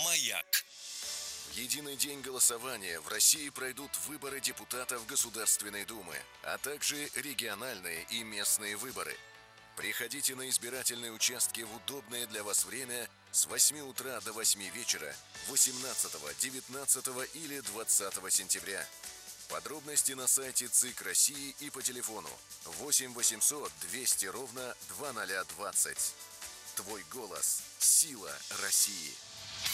«Маяк». В единый день голосования в России пройдут выборы депутатов Государственной Думы, а также региональные и местные выборы. Приходите на избирательные участки в удобное для вас время с 8 утра до 8 вечера 18, 19 или 20 сентября. Подробности на сайте ЦИК России и по телефону 8 800 200 ровно 2020. Твой голос – сила России.